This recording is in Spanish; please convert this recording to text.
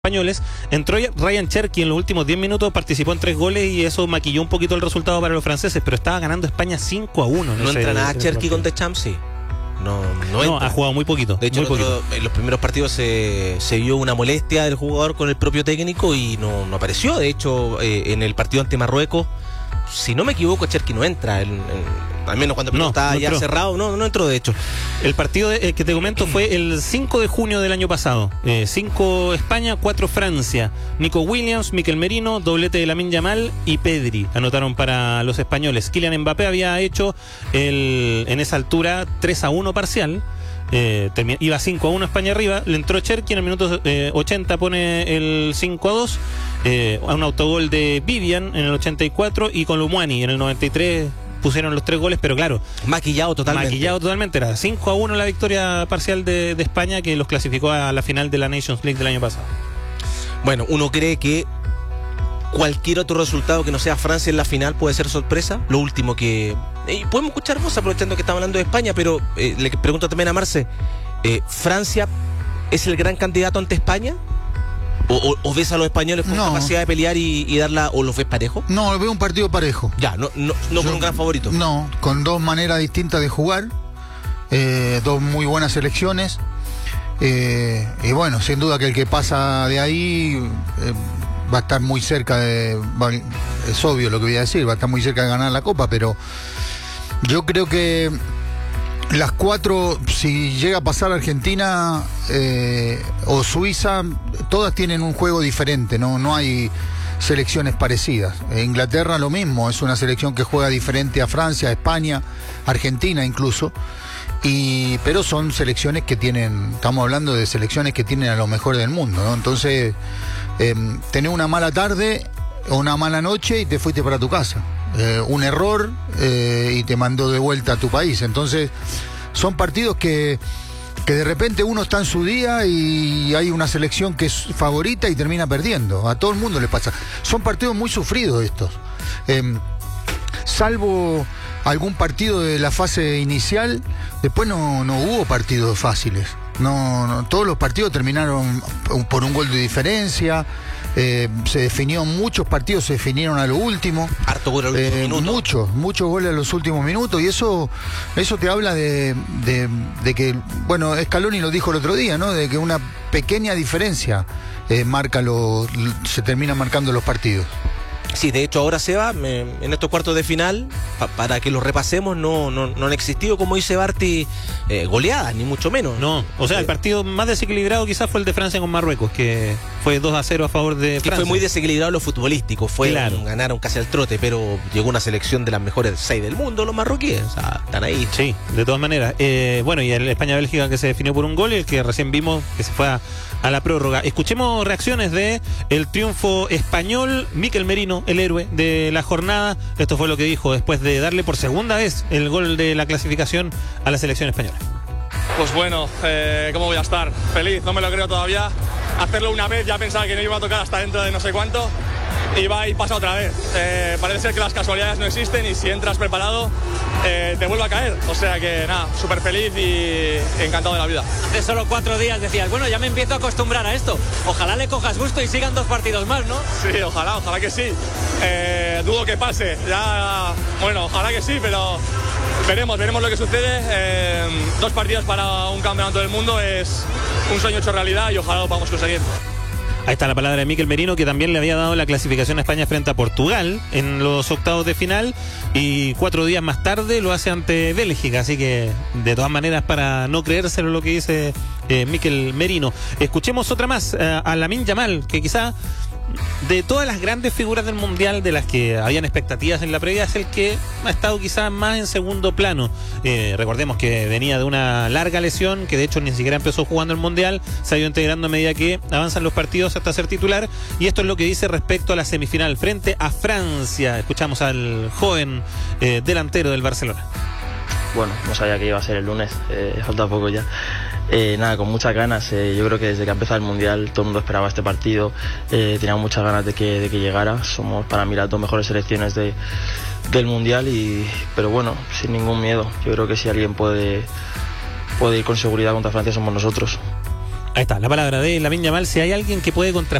españoles. Entró Ryan Cherki en los últimos 10 minutos, participó en 3 goles y eso maquilló un poquito el resultado para los franceses, pero estaba ganando España 5-1. ¿No entra nada Cherki con Deschamps? Sí. No, ha jugado muy poquito. De hecho, en los primeros partidos se vio una molestia del jugador con el propio técnico y no apareció. De hecho, en el partido ante Marruecos, si no me equivoco, Cherki no entra. Al menos cuando está ya cerrado, no entró, de hecho. El partido que te comento fue el 5 de junio del año pasado. 5 España, 4 Francia. Nico Williams, Mikel Merino, doblete de Lamine Yamal y Pedri anotaron para los españoles. Kylian Mbappé había hecho en esa altura 3-1 parcial. Iba 5-1 España arriba. Le entró Cherki en el minuto 80, pone el 5-2. A un autogol de Vivian en el 84 y con Lumuani en el 93 pusieron los 3 goles, pero claro, maquillado totalmente. Era 5-1 la victoria parcial de España, que los clasificó a la final de la Nations League del año pasado. Bueno, uno cree que cualquier otro resultado que no sea Francia en la final puede ser sorpresa. Lo último que... podemos escuchar vos, aprovechando que estamos hablando de España, pero le pregunto también a Marce, ¿Francia es el gran candidato ante España? ¿O ves a los españoles con capacidad de pelear y darla, o los ves parejo? No, veo un partido parejo. Ya, no con un gran favorito. No, con 2 maneras distintas de jugar, 2 muy buenas selecciones, y bueno, sin duda que el que pasa de ahí va a estar muy cerca es obvio lo que voy a decir, va a estar muy cerca de ganar la Copa, pero yo creo que las 4, si llega a pasar Argentina o Suiza, todas tienen un juego diferente, no hay selecciones parecidas. Inglaterra lo mismo, es una selección que juega diferente a Francia, a España, Argentina incluso, pero son selecciones que tienen, estamos hablando de selecciones que tienen a lo mejor del mundo, ¿no? Entonces, tenés una mala tarde o una mala noche y te fuiste para tu casa. Un error y te mandó de vuelta a tu país. Entonces son partidos que de repente uno está en su día y hay una selección que es favorita y termina perdiendo. A todo el mundo le pasa. Son partidos muy sufridos estos, salvo algún partido de la fase inicial. Después no hubo partidos fáciles. No, todos los partidos terminaron por un gol de diferencia. Se definió, muchos partidos se definieron a lo último. Harto gol a los últimos minutos. Muchos goles a los últimos minutos. Y eso te habla de que, bueno, Scaloni lo dijo el otro día, ¿no? De que una pequeña diferencia se termina marcando los partidos. Sí, de hecho ahora se va en estos cuartos de final, para que los repasemos, no han existido, como dice Barty, goleadas, ni mucho menos. No, o sea, el partido más desequilibrado quizás fue el de Francia con Marruecos, que fue 2-0 a favor de Francia. Que fue muy desequilibrado en lo futbolístico, ganaron casi al trote, pero llegó una selección de las mejores 6 del mundo, los marroquíes, o sea, están ahí. Sí, de todas maneras. Bueno, y el España-Bélgica, que se definió por un gol, y el que recién vimos que se fue a la prórroga. Escuchemos reacciones de el triunfo español. Mikel Merino, el héroe de la jornada. Esto fue lo que dijo después de darle por segunda vez el gol de la clasificación a la selección española. Pues bueno, ¿cómo voy a estar? Feliz, no me lo creo todavía. Hacerlo una vez, ya pensaba que no iba a tocar hasta dentro de no sé cuánto, y va y pasa otra vez. Parece ser que las casualidades no existen y si entras preparado te vuelve a caer. O sea que nada, súper feliz y encantado de la vida. Hace solo 4 días decías, bueno, ya me empiezo a acostumbrar a esto. Ojalá le cojas gusto y sigan 2 partidos más, ¿no? Sí, ojalá que sí. Dudo que pase. Ya, bueno, ojalá que sí, pero veremos lo que sucede. 2 partidos para un campeonato del mundo es un sueño hecho realidad y ojalá lo podamos conseguir. Ahí está la palabra de Mikel Merino, que también le había dado la clasificación a España frente a Portugal en los octavos de final, y 4 días más tarde lo hace ante Bélgica, así que de todas maneras, para no creérselo lo que dice Mikel Merino. Escuchemos otra más, a Lamine Yamal, que quizá de todas las grandes figuras del Mundial, de las que habían expectativas en la previa, es el que ha estado quizás más en segundo plano. Recordemos que venía de una larga lesión, que de hecho ni siquiera empezó jugando el Mundial, se ha ido integrando a medida que avanzan los partidos hasta ser titular, y esto es lo que dice respecto a la semifinal frente a Francia. Escuchamos al joven delantero del Barcelona. Bueno, no sabía que iba a ser el lunes, falta poco ya. Nada, con muchas ganas. Yo creo que desde que ha empezado el Mundial todo el mundo esperaba este partido. Tenía muchas ganas de que llegara. Somos para mí las 2 mejores selecciones del Mundial, pero bueno, sin ningún miedo. Yo creo que si alguien puede ir con seguridad contra Francia somos nosotros. Ahí está, la palabra de Lamine Yamal. Si hay alguien que puede